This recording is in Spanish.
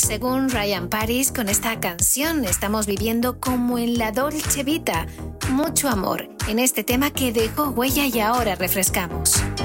Según Ryan Paris, con esta canción estamos viviendo como en la Dolce Vita. Mucho amor en este tema que dejó huella y ahora refrescamos.